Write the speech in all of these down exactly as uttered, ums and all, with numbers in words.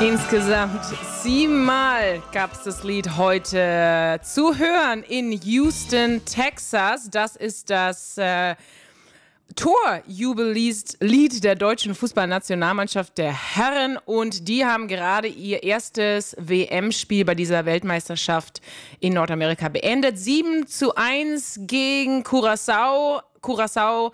Insgesamt siebenmal gab es das Lied heute zu hören in Houston, Texas. Das ist das äh, Torjubellied der deutschen Fußballnationalmannschaft der Herren. Und die haben gerade ihr erstes W M-Spiel bei dieser Weltmeisterschaft in Nordamerika beendet. sieben zu eins gegen Curaçao. Curaçao,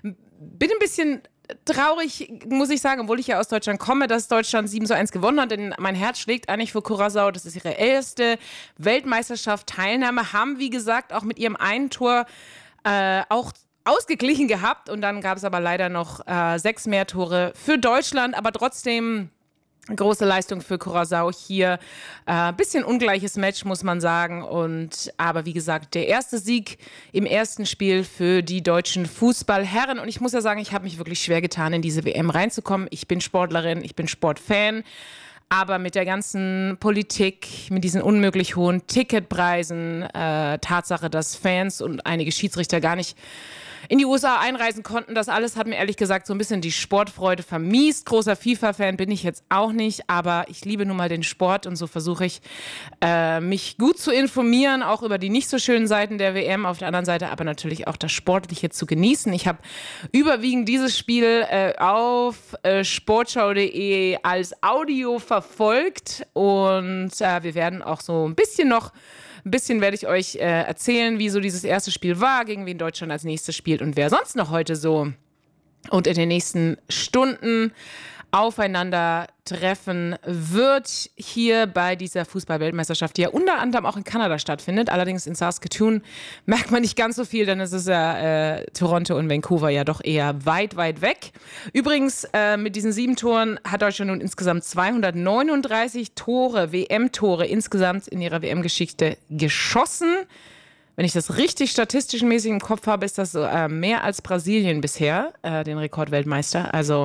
bin ein bisschen traurig, muss ich sagen, obwohl ich ja aus Deutschland komme, dass Deutschland sieben zu eins gewonnen hat, denn mein Herz schlägt eigentlich für Curaçao. Das ist ihre erste Weltmeisterschaft. Teilnahme haben, wie gesagt, auch mit ihrem einen Tor äh, auch ausgeglichen gehabt. Und dann gab es aber leider noch äh, sechs mehr Tore für Deutschland, aber trotzdem große Leistung für Curaçao hier. Äh, bisschen ungleiches Match, muss man sagen. Und, aber wie gesagt, der erste Sieg im ersten Spiel für die deutschen Fußballherren. Und ich muss ja sagen, ich habe mich wirklich schwer getan, in diese W M reinzukommen. Ich bin Sportlerin, ich bin Sportfan. Aber mit der ganzen Politik, mit diesen unmöglich hohen Ticketpreisen, äh, Tatsache, dass Fans und einige Schiedsrichter gar nicht in die U S A einreisen konnten, das alles hat mir ehrlich gesagt so ein bisschen die Sportfreude vermiest. Großer FIFA-Fan bin ich jetzt auch nicht, aber ich liebe nun mal den Sport und so versuche ich, äh, mich gut zu informieren, auch über die nicht so schönen Seiten der W M, auf der anderen Seite aber natürlich auch das Sportliche zu genießen. Ich habe überwiegend dieses Spiel äh, auf äh, sportschau punkt de als Audio verfolgt und äh, wir werden auch so ein bisschen noch Ein bisschen werde ich euch äh, erzählen, wie so dieses erste Spiel war, gegen wen Deutschland als nächstes spielt und wer sonst noch heute so und in den nächsten Stunden aufeinander treffen wird hier bei dieser Fußball-Weltmeisterschaft, die ja unter anderem auch in Kanada stattfindet. Allerdings in Saskatoon merkt man nicht ganz so viel, denn es ist ja äh, Toronto und Vancouver ja doch eher weit, weit weg. Übrigens, äh, mit diesen sieben Toren hat Deutschland nun insgesamt zweihundertneununddreißig Tore, W M-Tore insgesamt in ihrer W M-Geschichte geschossen. Wenn ich das richtig statistisch mäßig im Kopf habe, ist das so, äh, mehr als Brasilien bisher, äh, den Rekordweltmeister. Also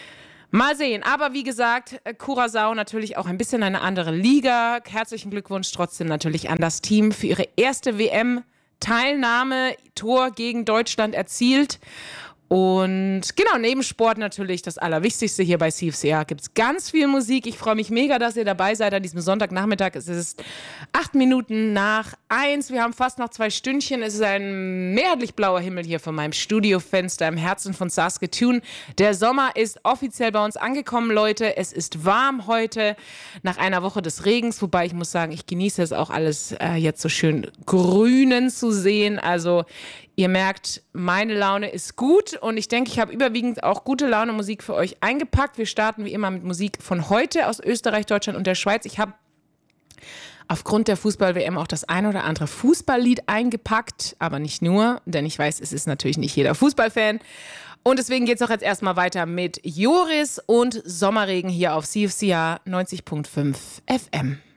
mal sehen. Aber wie gesagt, Curaçao natürlich auch ein bisschen eine andere Liga. Herzlichen Glückwunsch trotzdem natürlich an das Team für ihre erste W M-Teilnahme. Tor gegen Deutschland erzielt. Und genau, neben Sport natürlich das Allerwichtigste hier bei C F C A gibt es ganz viel Musik. Ich freue mich mega, dass ihr dabei seid an diesem Sonntagnachmittag. Es ist acht Minuten nach eins. Wir haben fast noch zwei Stündchen. Es ist ein mehrheitlich blauer Himmel hier vor meinem Studiofenster im Herzen von Saskatoon. Der Sommer ist offiziell bei uns angekommen, Leute. Es ist warm heute nach einer Woche des Regens. Wobei ich muss sagen, ich genieße es auch alles äh, jetzt so schön grünen zu sehen. Also ihr merkt, meine Laune ist gut und ich denke, ich habe überwiegend auch gute Laune Musik für euch eingepackt. Wir starten wie immer mit Musik von heute aus Österreich, Deutschland und der Schweiz. Ich habe aufgrund der Fußball-W M auch das ein oder andere Fußballlied eingepackt, aber nicht nur, denn ich weiß, es ist natürlich nicht jeder Fußballfan. Und deswegen geht es auch jetzt erstmal weiter mit Joris und Sommerregen hier auf C F C A neunzig Komma fünf F M.